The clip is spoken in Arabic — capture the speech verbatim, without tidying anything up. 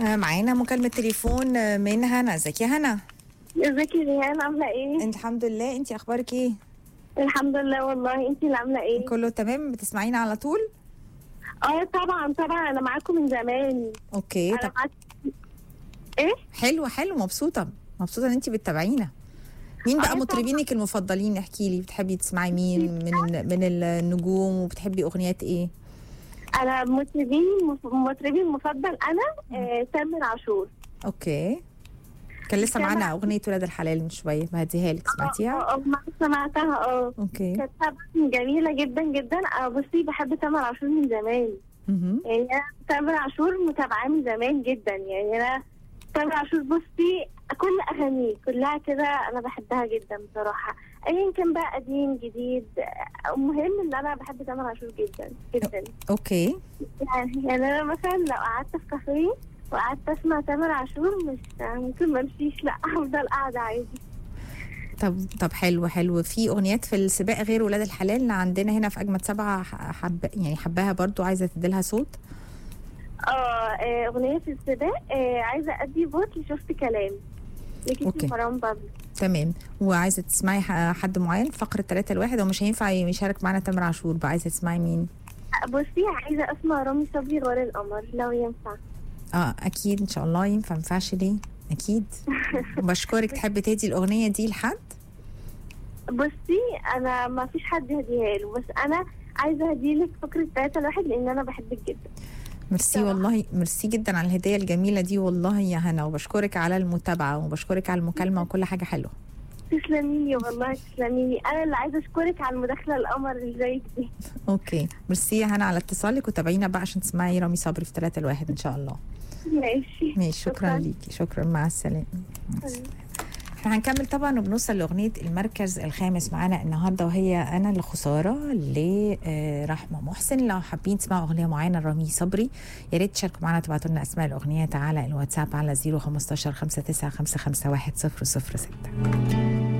آه، معانا مكالمة تليفون آه، من هنا. ازيك يا هنا؟ ازيك يا ريهام، عاملة ايه؟ انت الحمد لله، انت اخبارك ايه؟ الحمد لله والله. انتي اللي عاملة ايه؟ كله تمام؟ بتسمعينا على طول؟ اه طبعا طبعا، انا معاكم من زمان. اوكي. انا طب معاك. ايه؟ حلو حلو، مبسوطة مبسوطة ان انت بتتابعينا. مين بقى اه مطربينك المفضلين؟ احكي لي، بتحبي تسمعي مين من من النجوم، وبتحبي اغنيات ايه؟ انا مطربي مطربي المفضل انا آه تامر عاشور. اوكي. كان لسه تامر معانا عاشور. اغنية ولاد الحلال من شوية، بهديها لك، سمعتيها؟ اه اه ما سمعتها. اه اوكي. كانت طبعا جميلة جدا جدا. اه بصي، بحب تامر عاشور من زمان. اها. يعني انا تامر عاشور متابعاه من زمان جدا. يعني انا تامر عاشور بصي كل اغانيه كلها كده انا بحبها جدا بصراحه، ايا كان بقى قديم جديد. المهم ان انا بحب تامر عاشور جدا جدا. اوكي. يعني, يعني انا مثلا لو قعدت في كافيه وقعدت اسمع تامر عاشور مش ممكن ما امشيش، لا هفضل قاعده عادي. طب طب حلو حلو. في اغنيات في السباق غير ولاد الحلال عندنا هنا في اجمد سبعه، حب يعني حباها برضو، عايزه تديلها صوت؟ اه آه، اغنيه في السباق. آه عايزه ادي فوت لشفت كلام أوكي. لكيتي مروان بابلو. تمام. وعايزه تسمعي ح- حد معين؟ فقره ثلاثة الواحد، ومش هينفع يشارك معنا تامر عاشور بقى، عايزه تسمعي مين؟ بصي عايزه اسمع رامي صبري غار القمر لو ينفع. اه اكيد ان شاء الله ينفع، ما ينفعش ليه؟ اكيد. بشكرك. تحب تهدي الاغنيه دي لحد؟ بصي انا ما فيش حد هديها له، بس انا عايزه اهديلك فكره ثلاثة الواحد لان انا بحبك جدا. ميرسي طبعا. والله، ميرسي جدا على الهديه الجميله دي والله يا هنا، وبشكرك على المتابعه، وبشكرك على المكالمه وكل حاجه حلوه. تسلمي لي والله، تسلمي لي. انا اللي عايزه اشكرك على المداخله القمر اللي زيك دي. اوكي. ميرسي يا هنا على اتصالك، وتابعينا بقى عشان تسمعي رامي صبري في ثلاثة الواحد ان شاء الله. ماشي ماشي. شكرا, شكرا ليكي. شكرا. مع السلامه. مع السلامة. احنا هنكمل طبعا وبنوصل لاغنيه المركز الخامس معانا النهارده، وهي انا اللي خساره لرحمه محسن. لو حابين تسمعوا اغنيه معينه لرامي صبري يا ريت تشاركوا معانا، تبعتوا لنا اسماء الاغنيات على الواتساب على صفر خمسة عشر خمسة تسعة خمسة خمسة واحد صفر صفر ستة.